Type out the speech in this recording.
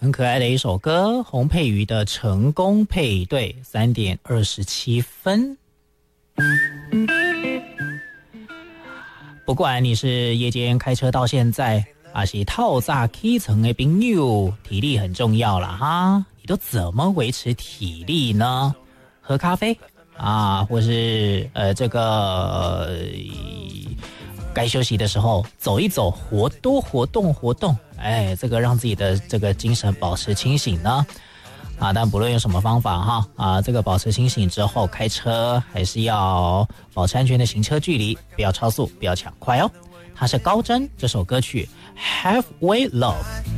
很可爱的一首歌，洪佩瑜的成功配对，3点27分。不管你是夜间开车到现在，还是透早起床的朋友，体力很重要啦哈。你都怎么维持体力呢？喝咖啡啊，或是该休息的时候走一走，活动，哎，这个让自己的这个精神保持清醒呢。啊，但不论用什么方法哈，啊，这个保持清醒之后开车还是要保持安全的行车距离，不要超速，不要抢快哦。它是高真这首歌曲 Halfway Love。